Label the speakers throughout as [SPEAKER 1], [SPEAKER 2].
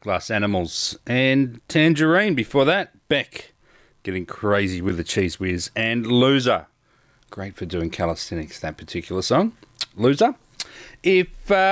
[SPEAKER 1] Glass Animals. And Tangerine before that. Beck, Getting Crazy with the Cheese Whiz. And Loser. Great for doing calisthenics, that particular song. Loser. If,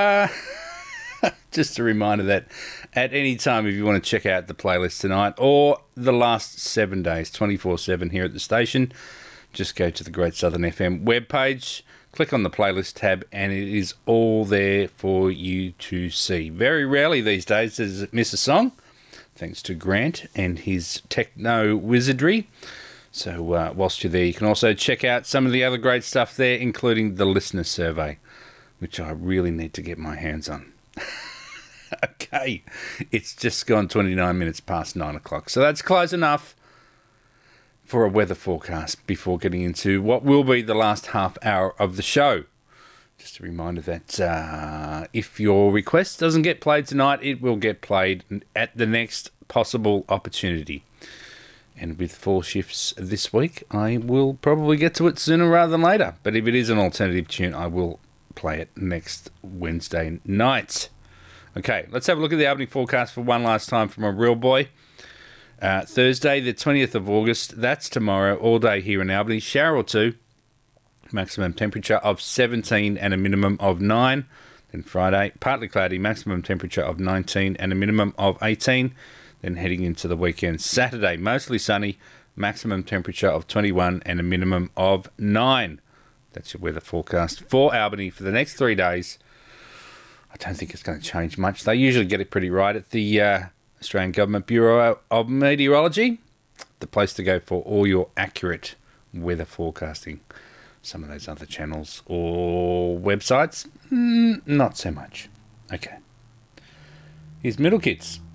[SPEAKER 1] just a reminder that at any time, if you want to check out the playlist tonight or the last 7 days, 24/7 here at the station, just go to the Great Southern FM webpage, click on the playlist tab, and it is all there for you to see. Very rarely these days does it miss a song, thanks to Grant and his techno wizardry. So whilst you're there, you can also check out some of the other great stuff there, including the listener survey, which I really need to get my hands on. Okay, it's just gone 29 minutes past 9 o'clock, so that's close enough for a weather forecast before getting into what will be the last half hour of the show. Just a reminder that if your request doesn't get played tonight, it will get played at the next possible opportunity. And with 4 shifts this week, I will probably get to it sooner rather than later. But if it is an alternative tune, I will play it next Wednesday night. Okay, let's have a look at the Albany forecast for one last time from a real boy. Thursday, the 20th of August, that's tomorrow, all day here in Albany. Shower or two, maximum temperature of 17 and a minimum of 9. Then Friday, partly cloudy, maximum temperature of 19 and a minimum of 18. Then heading into the weekend, Saturday, mostly sunny, maximum temperature of 21 and a minimum of 9. That's your weather forecast for Albany for the next 3 days. I don't think it's going to change much. They usually get it pretty right at the Australian Government Bureau of Meteorology, the place to go for all your accurate weather forecasting. Some of those other channels or websites, not so much. Okay. Here's Middle Kids.